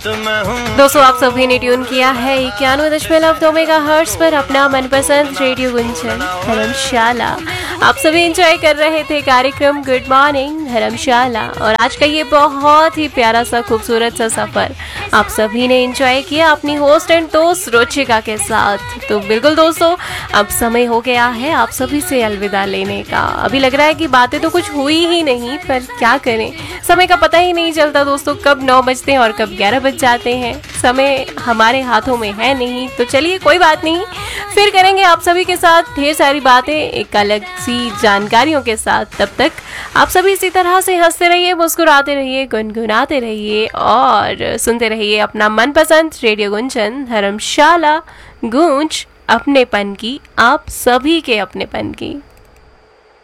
दोस्तों, आप सभी ने ट्यून किया है 91.2 मेगाहर्ट्ज़ पर अपना मनपसंद रेडियो गुंजन धर्मशाला। आप सभी एंजॉय कर रहे थे कार्यक्रम गुड मॉर्निंग धर्मशाला और आज का ये बहुत ही प्यारा सा खूबसूरत सा सफर आप सभी ने एंजॉय किया अपनी होस्ट एंड दोस्त रुचिका के साथ। तो बिल्कुल दोस्तों, अब समय हो गया है आप सभी से अलविदा लेने का। अभी लग रहा है कि बातें तो कुछ हुई ही नहीं, पर क्या करें, समय का पता ही नहीं चलता दोस्तों, कब 9 बजते हैं और कब 11 बज जाते हैं। समय हमारे हाथों में है नहीं, तो चलिए कोई बात नहीं, फिर करेंगे आप सभी के साथ ढेर सारी बातें एक अलग सी जानकारियों के साथ। तब तक आप सभी इसी तरह से हंसते रहिए, मुस्कुराते रहिए, गुनगुनाते रहिए और सुनते रहिए अपना मनपसंद रेडियो गुंजन धर्मशाला। गूंज अपनेपन की, आप सभी के अपनेपन की।